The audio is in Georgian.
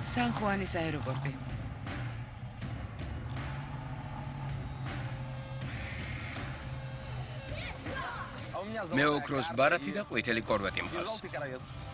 სან-ხუანის აეროპორტი. მე ოქროს ბარათი და ყვითელი კორვეტი მყავს.